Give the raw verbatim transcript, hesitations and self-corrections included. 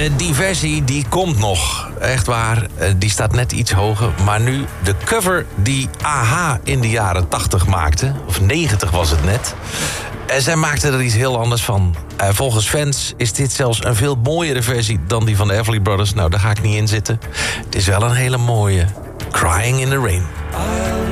Uh, die versie die komt nog. Echt waar, uh, die staat net iets hoger. Maar nu de cover die A H in de jaren tachtig maakte. Of negentig was het net. En zij maakten er iets heel anders van. Uh, volgens fans is dit zelfs een veel mooiere versie dan die van de Everly Brothers. Nou, daar ga ik niet in zitten. Het is wel een hele mooie. Crying in the Rain.